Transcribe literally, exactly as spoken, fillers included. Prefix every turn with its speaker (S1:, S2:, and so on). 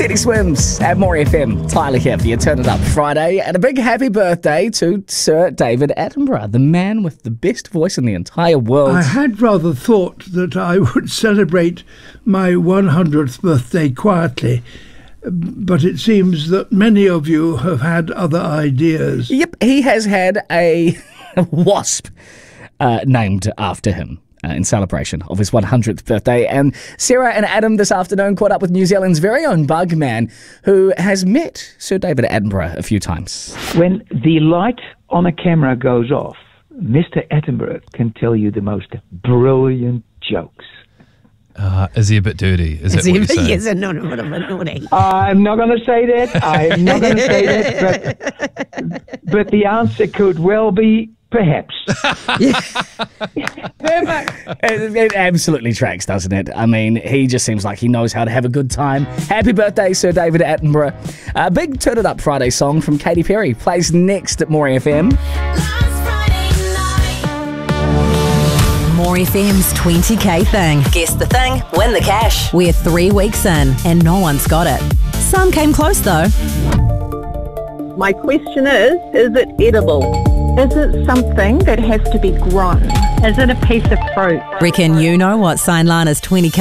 S1: Teddy Swims at More F M. Tyler here for your Turn It Up Friday. And a big happy birthday to Sir David Attenborough, the man with the best voice in the entire world.
S2: I had rather thought that I would celebrate my one hundredth birthday quietly, but it seems that many of you have had other ideas.
S1: Yep, he has had a wasp uh, named after him. Uh, in celebration of his one hundredth birthday. And Sarah and Adam this afternoon caught up with New Zealand's very own Bugman, who has met Sir David Attenborough a few times.
S3: When the light on a camera goes off, Mister Attenborough can tell you the most brilliant jokes.
S4: Uh, is he a bit dirty? Is,
S5: Is
S4: that
S5: he,
S4: what you're saying?
S5: yes, no, no, no, no, no.
S3: I'm not going to say that. I'm not going to say that. But, but the answer could well be perhaps.
S1: It, it absolutely tracks, doesn't it? I mean, he just seems like he knows how to have a good time. Happy birthday, Sir David Attenborough. A big Turn It Up Friday song from Katy Perry plays next at More F M.
S6: More F M's twenty K thing. Guess the thing, win the cash. We're three weeks in and no one's got it. Some came close though.
S7: My question is, is it edible? Is it something that has to be grown? Is it a piece of fruit?
S6: Reckon you know what sign Lana's twenty K